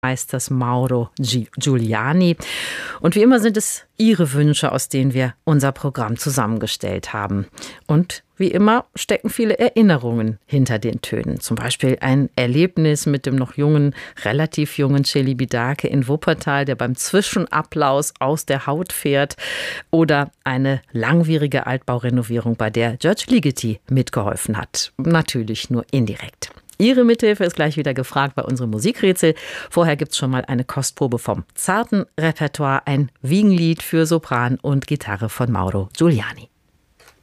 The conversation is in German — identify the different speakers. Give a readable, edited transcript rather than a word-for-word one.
Speaker 1: heißt das Mauro Giuliani. Und wie immer sind es Ihre Wünsche, aus denen wir unser Programm zusammengestellt haben. Und wie immer stecken viele Erinnerungen hinter den Tönen. Zum Beispiel ein Erlebnis mit dem noch relativ jungen Celibidache in Wuppertal, der beim Zwischenapplaus aus der Haut fährt. Oder eine langwierige Altbaurenovierung, bei der George Ligeti mitgeholfen hat. Natürlich nur indirekt. Ihre Mithilfe ist gleich wieder gefragt bei unserem Musikrätsel. Vorher gibt's schon mal eine Kostprobe vom zarten Repertoire, ein Wiegenlied für Sopran und Gitarre von Mauro Giuliani.